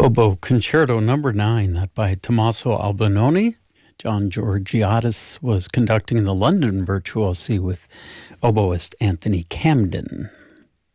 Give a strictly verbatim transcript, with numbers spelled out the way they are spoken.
Oboe Concerto Number Nine, that by Tommaso Albinoni. John Georgiadis was conducting the London Virtuosi with oboist Anthony Camden.